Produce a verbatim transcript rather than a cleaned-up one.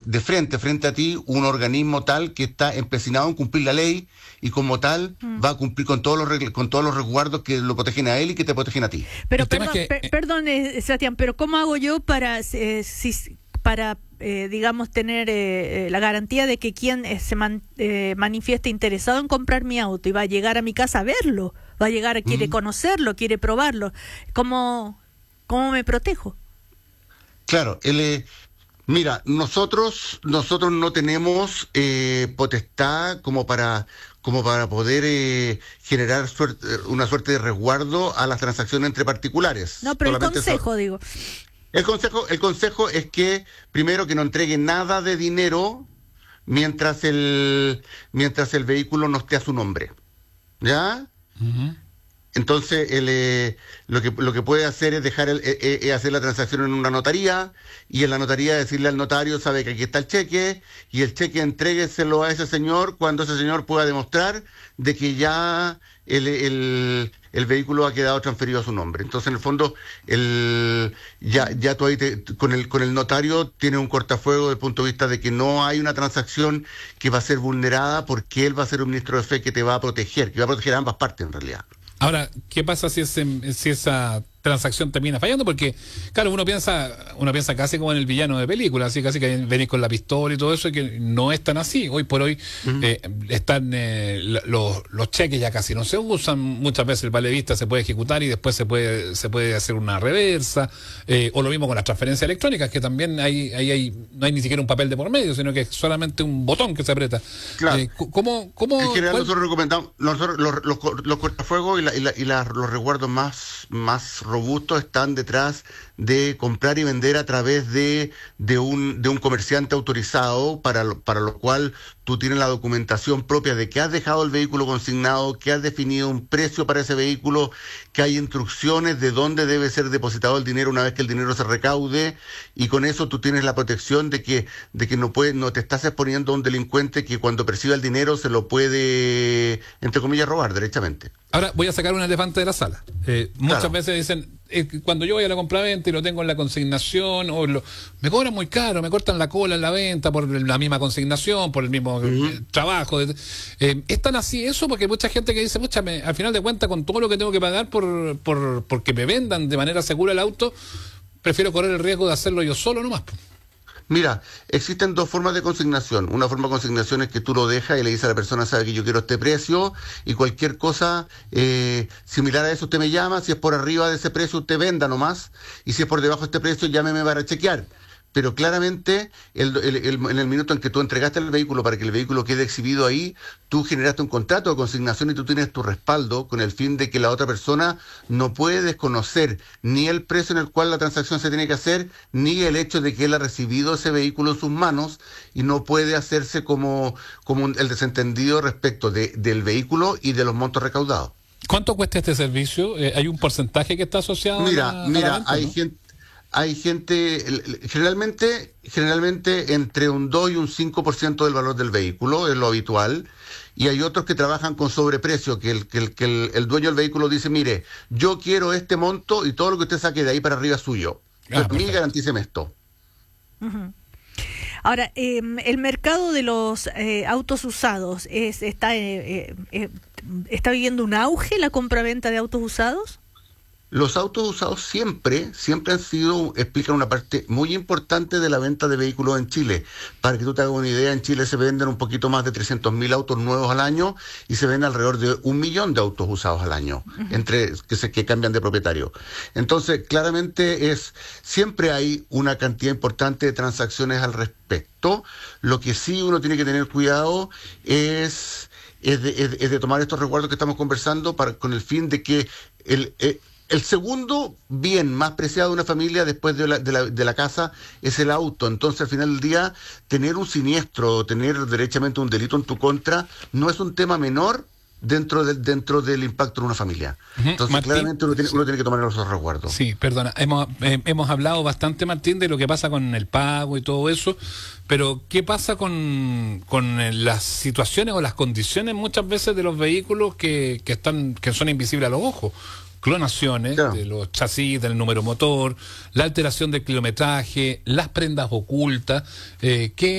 de frente, frente a ti, un organismo tal que está empecinado en cumplir la ley y como tal mm. va a cumplir con todos los regl- con todos los resguardos que lo protegen a él y que te protegen a ti. Pero perdón, que, per- perdón eh, Sebastián, pero ¿cómo hago yo para eh, si, para eh, digamos tener eh, la garantía de que quien eh, se man, eh, manifieste interesado en comprar mi auto y va a llegar a mi casa a verlo, va a llegar, quiere mm. conocerlo, quiere probarlo? ¿Cómo, cómo me protejo? Claro, él eh, mira, nosotros nosotros no tenemos eh, potestad como para como para poder eh, generar suerte, una suerte de resguardo a las transacciones entre particulares. No, pero Solamente el consejo, so- digo. El consejo, el consejo es que, primero, que no entregue nada de dinero mientras el mientras el vehículo no esté a su nombre. ¿Ya? Uh-huh. Entonces, el, eh, lo que lo que puede hacer es dejar el, eh, eh, hacer la transacción en una notaría, y en la notaría decirle al notario, sabe que aquí está el cheque, y el cheque entrégueselo a ese señor cuando ese señor pueda demostrar de que ya el, el, el vehículo ha quedado transferido a su nombre. Entonces, en el fondo, el ya ya tú ahí te, con el con el notario tienes un cortafuego desde el punto de vista de que no hay una transacción que va a ser vulnerada, porque él va a ser un ministro de fe que te va a proteger, que va a proteger a ambas partes en realidad. Ahora, ¿qué pasa si ese, si esa transacción termina fallando? Porque, claro, uno piensa uno piensa casi como en el villano de película, así casi que venís con la pistola y todo eso, y que no es tan así. Hoy por hoy uh-huh. eh, están eh, los, los cheques ya casi no se usan. Muchas veces el vale vista se puede ejecutar y después se puede se puede hacer una reversa, eh, o lo mismo con las transferencias electrónicas, que también hay, hay, hay no hay ni siquiera un papel de por medio, sino que es solamente un botón que se aprieta. Claro. Eh, ¿cómo, cómo, en general cuál... nosotros recomendamos nosotros los, los, los cortafuegos y, la, y, la, y la, los resguardos más, más robustos están detrás de comprar y vender a través de, de, un, de un comerciante autorizado, para lo, para lo cual tú tienes la documentación propia de que has dejado el vehículo consignado, que has definido un precio para ese vehículo, que hay instrucciones de dónde debe ser depositado el dinero una vez que el dinero se recaude, y con eso tú tienes la protección de que, de que no puedes, no te estás exponiendo a un delincuente que cuando perciba el dinero se lo puede, entre comillas, robar derechamente. Ahora voy a sacar un elefante de la sala. Eh, muchas claro. veces dicen, eh, cuando yo voy a la compraventa y lo tengo en la consignación, o lo, me cobran muy caro, me cortan la cola en la venta por la misma consignación, por el mismo uh-huh. eh, trabajo. Eh, ¿Es tan así eso? Porque hay mucha gente que dice, pucha, me, al final de cuentas, con todo lo que tengo que pagar por, por porque me vendan de manera segura el auto, prefiero correr el riesgo de hacerlo yo solo nomás. Mira, existen dos formas de consignación. Una forma de consignación es que tú lo dejas y le dices a la persona, sabe que yo quiero este precio, y cualquier cosa eh, similar a eso usted me llama. Si es por arriba de ese precio, usted venda nomás, y si es por debajo de este precio, llámeme para chequear. Pero claramente, el, el, el, en el minuto en que tú entregaste el vehículo para que el vehículo quede exhibido ahí, tú generaste un contrato de consignación y tú tienes tu respaldo, con el fin de que la otra persona no puede desconocer ni el precio en el cual la transacción se tiene que hacer, ni el hecho de que él ha recibido ese vehículo en sus manos, y no puede hacerse como, como un, el desentendido respecto de, del vehículo y de los montos recaudados. ¿Cuánto cuesta este servicio? Eh, ¿Hay un porcentaje que está asociado mira, a la, mira, a la venta, hay ¿no? gente... Hay gente, generalmente generalmente entre un dos y un cinco por ciento del valor del vehículo, es lo habitual, y hay otros que trabajan con sobreprecio, que el, que el, que el, el dueño del vehículo dice, mire, yo quiero este monto y todo lo que usted saque de ahí para arriba es suyo. Ah, a mí garantíceme esto. Uh-huh. Ahora, eh, el mercado de los eh, autos usados, es, está, eh, eh, ¿está viviendo un auge la compra-venta de autos usados? Los autos usados siempre, siempre han sido, explican una parte muy importante de la venta de vehículos en Chile. Para que tú te hagas una idea, en Chile se venden un poquito más de trescientos mil autos nuevos al año, y se venden alrededor de un millón de autos usados al año, uh-huh. entre que se que cambian de propietario. Entonces, claramente es, siempre hay una cantidad importante de transacciones al respecto. Lo que sí uno tiene que tener cuidado es, es, de, es, es de tomar estos resguardos que estamos conversando, para, con el fin de que el... el El segundo bien más preciado de una familia después de la, de, la, de la casa es el auto. Entonces, al final del día, tener un siniestro, tener derechamente un delito en tu contra, no es un tema menor dentro del dentro del impacto de una familia. Uh-huh. Entonces, Martín, claramente uno tiene, uno tiene que tomar esos resguardos. Sí, perdona, hemos, eh, hemos hablado bastante, Martín, de lo que pasa con el pago y todo eso, pero ¿qué pasa con, con las situaciones o las condiciones muchas veces de los vehículos que, que, están, que son invisibles a los ojos? Clonaciones, claro, de los chasis, del número motor, la alteración del kilometraje, las prendas ocultas, eh, que